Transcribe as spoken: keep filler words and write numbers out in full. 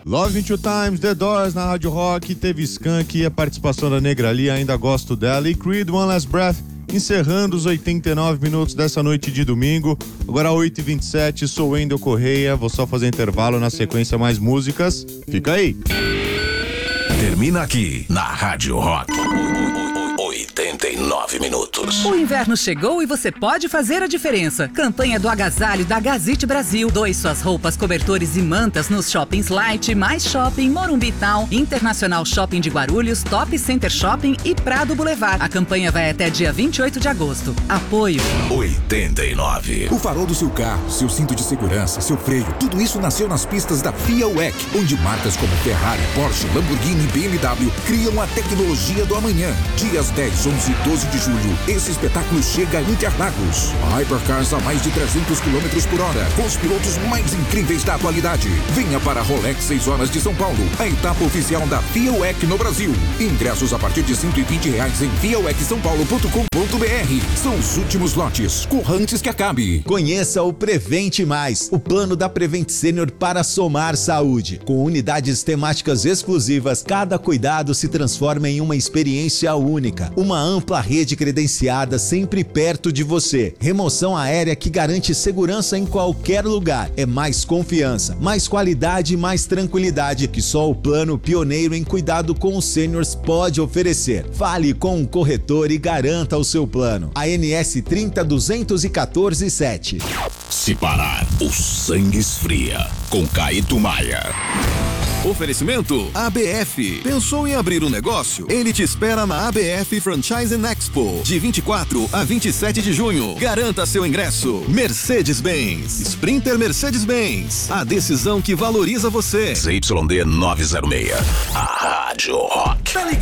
Love Me Two Times, The Doors na Rádio Rock, teve Skank, a participação da Negra Lee, ainda gosto dela, e Creed, One Last Breath, encerrando os oitenta e nove minutos dessa noite de domingo. Agora oito e vinte e sete, sou Wendel Correia, vou só fazer intervalo, na sequência mais músicas, fica aí. Termina aqui, na Rádio Rock. oitenta e nove minutos. O inverno chegou e você pode fazer a diferença. Campanha do agasalho da Gazite Brasil. Doe suas roupas, cobertores e mantas nos shoppings Light, Mais Shopping, Morumbi Town, Internacional Shopping de Guarulhos, Top Center Shopping e Prado Boulevard. A campanha vai até dia vinte e oito de agosto. Apoio oitenta e nove. O farol do seu carro, seu cinto de segurança, seu freio, tudo isso nasceu nas pistas da FIA U E C, onde marcas como Ferrari, Porsche, Lamborghini e B M W criam a tecnologia do amanhã. Dias dez, onze e doze de julho, esse espetáculo chega a Interlagos. Hypercars a mais de trezentos quilômetros por hora, com os pilotos mais incríveis da atualidade. Venha para a Rolex seis horas de São Paulo, a etapa oficial da FIA U E C no Brasil. Ingressos a partir de cento e vinte reais em via u e c são paulo ponto com ponto b r. São os últimos lotes, corra antes que acabe. Conheça o Prevente Mais, o plano da Prevent Senior para somar saúde. Com unidades temáticas exclusivas, cada cuidado se transforma em uma experiência única. Uma ampla rede credenciada sempre perto de você. Remoção aérea que garante segurança em qualquer lugar. É mais confiança, mais qualidade e mais tranquilidade que só o plano pioneiro em cuidado com os sêniors pode oferecer. Fale com um corretor e garanta o seu plano. A N S trinta duzentos e quatorze sete. Se parar, o sangue esfria. Com Caíto Maia. Oferecimento A B F. Pensou em abrir um negócio? Ele te espera na A B F Franchising Expo, de vinte e quatro a vinte e sete de junho. Garanta seu ingresso. Mercedes-Benz. Sprinter Mercedes-Benz. A decisão que valoriza você. Z Y D novecentos e seis. A Rádio Rock.